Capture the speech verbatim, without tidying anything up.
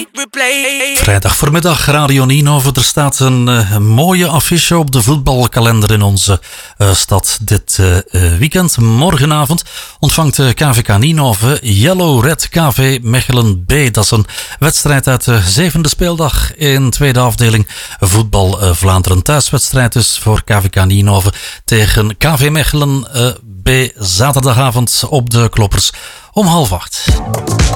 Vrijdag voormiddag, Radio Ninove. Er staat een uh, mooie affiche op de voetbalkalender in onze uh, stad dit uh, weekend. Morgenavond ontvangt uh, K V K Ninove Yellow Red K V Mechelen B. Dat is een wedstrijd uit de zevende speeldag in tweede afdeling voetbal uh, Vlaanderen. Thuiswedstrijd dus voor K V K Ninove tegen K V Mechelen uh, B. Zaterdagavond op de Kloppers om half acht.